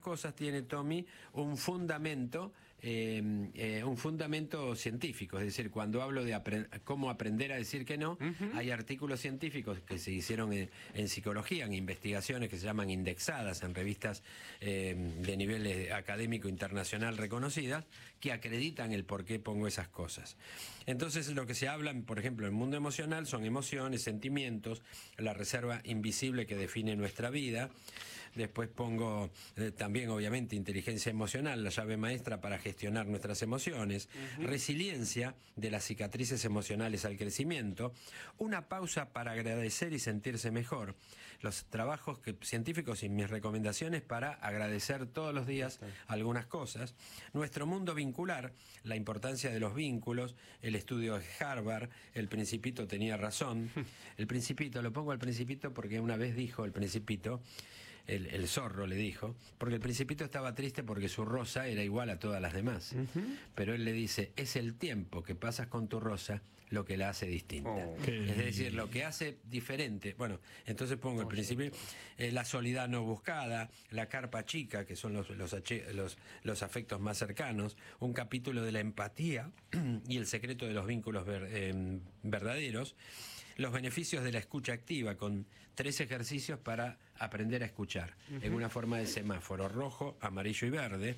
cosas tiene, Tommy, un fundamento científico. Es decir, cuando hablo de cómo aprender a decir que no, hay artículos científicos que se hicieron en psicología, en investigaciones que se llaman indexadas en revistas de nivel académico internacional reconocidas, que acreditan el por qué pongo esas cosas. Entonces, lo que se habla, por ejemplo, en el mundo emocional son emociones, sentimientos, la reserva invisible que define nuestra vida. Después pongo también, obviamente, inteligencia emocional, la llave maestra para gestionar nuestras emociones, resiliencia de las cicatrices emocionales al crecimiento, una pausa para agradecer y sentirse mejor, los trabajos científicos y mis recomendaciones para agradecer todos los días algunas cosas, nuestro mundo vincular, la importancia de los vínculos, el estudio de Harvard, el Principito tenía razón. El Principito, lo pongo al Principito porque una vez dijo el Principito, el zorro le dijo, porque el Principito estaba triste porque su rosa era igual a todas las demás. Pero él le dice, es el tiempo que pasas con tu rosa lo que la hace distinta. Es decir, lo que hace diferente. Bueno, entonces pongo el Principito, la soledad no buscada, la carpa chica, que son los afectos más cercanos, un capítulo de la empatía y el secreto de los vínculos verdaderos, los beneficios de la escucha activa, con 3 ejercicios para aprender a escuchar, en una forma de semáforo, rojo, amarillo y verde.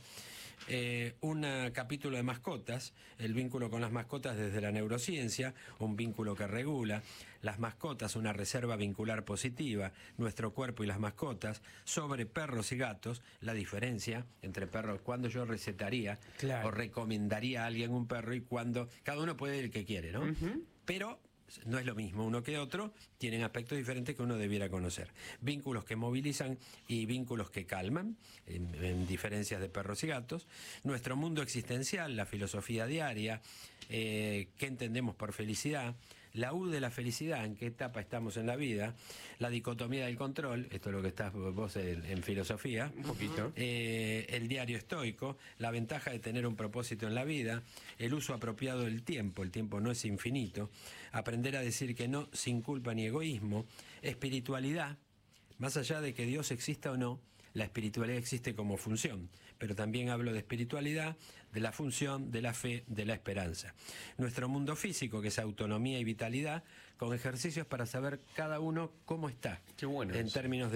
Un capítulo de mascotas, el vínculo con las mascotas desde la neurociencia, un vínculo que regula, las mascotas, una reserva vincular positiva, nuestro cuerpo y las mascotas, sobre perros y gatos, la diferencia entre perros, cuando yo recetaría o recomendaría a alguien un perro y cuando cada uno puede ir el que quiere, ¿no? Pero no es lo mismo uno que otro, tienen aspectos diferentes que uno debiera conocer. Vínculos que movilizan y vínculos que calman, en diferencias de perros y gatos. Nuestro mundo existencial, la filosofía diaria, qué entendemos por felicidad, la U de la felicidad, en qué etapa estamos en la vida, la dicotomía del control, esto es lo que estás vos en filosofía, un poquito, el diario estoico, la ventaja de tener un propósito en la vida, el uso apropiado del tiempo, el tiempo no es infinito, aprender a decir que no sin culpa ni egoísmo, espiritualidad, más allá de que Dios exista o no, la espiritualidad existe como función, pero también hablo de espiritualidad, de la función, de la fe, de la esperanza. Nuestro mundo físico, que es autonomía y vitalidad, con ejercicios para saber cada uno cómo está. Qué bueno en términos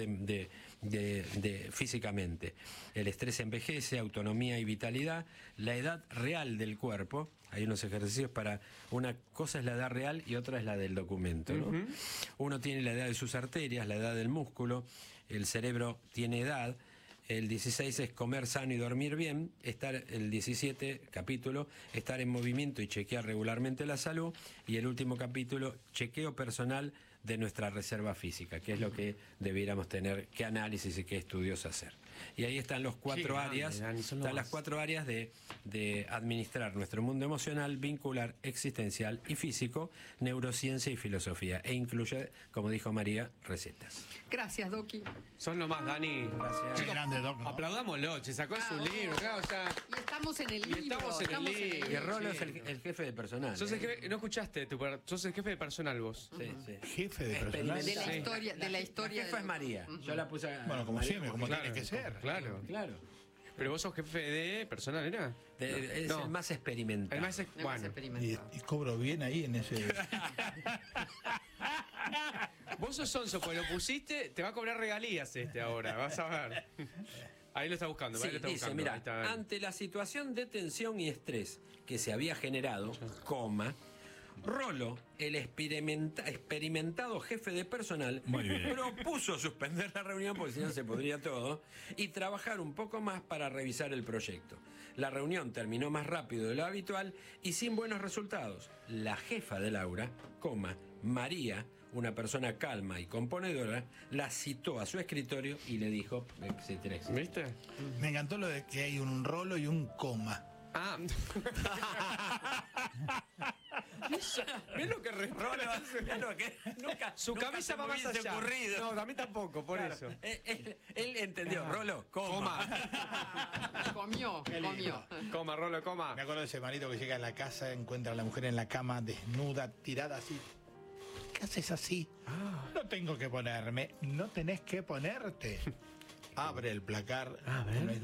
de físicamente. El estrés envejece, autonomía y vitalidad, la edad real del cuerpo. Hay unos ejercicios para... Una cosa es la edad real y otra es la del documento, ¿no? Uno tiene la edad de sus arterias, la edad del músculo, el cerebro tiene edad. El 16 es comer sano y dormir bien. El 17 capítulo, estar en movimiento y chequear regularmente la salud. Y el último capítulo, chequeo personal de nuestra reserva física, que es lo que debiéramos tener, qué análisis y qué estudios hacer. Y ahí están los 4 áreas, están las 4 áreas de administrar nuestro mundo emocional, vincular, existencial y físico, neurociencia y filosofía. E incluye, como dijo María, recetas. Gracias, Doki. Son lo más, Dani. Gracias. Chicos, aplaudámoslo, se sacó su libro, claro, ya. Y estamos en el libro. Estamos en el libro. Y Rolo es el jefe de personal. Sos el jefe, no escuchaste, sos el jefe de personal vos. Sí, sí. Jefe de personal. De la historia, de la historia. La jefa es María. Yo la puse a... Bueno, como María, siempre, como tiene que ser. Claro. Claro. Pero vos sos jefe de personal, ¿era? Es el más experimentado. El más bueno. Y cobro bien ahí en ese... Vos sos sonso, pues lo pusiste, te va a cobrar regalías ahora, vas a ver. Ahí lo está buscando, Sí, ahí lo está dice, buscando. mira, Ahí está. ante la situación de tensión y estrés que se había generado, Rolo, el experimentado jefe de personal, propuso suspender la reunión, porque si no se podría todo, y trabajar un poco más para revisar el proyecto. La reunión terminó más rápido de lo habitual y sin buenos resultados. La jefa de Laura, María, una persona calma y componedora, la citó a su escritorio y le dijo, etcétera, etcétera. ¿Viste? Me encantó lo de que hay un rolo y un coma. Ah. ¿Ves lo que Nunca, su cabeza va más allá. Ocurrido. No, a mí tampoco, por eso. Él entendió, Rolo, coma. Comió. Coma, Rolo, coma. Me acuerdo de ese marido que llega a la casa, encuentra a la mujer en la cama, desnuda, tirada así. ¿Qué haces así? No tengo que ponerme. No tenés que ponerte. Abre el placar.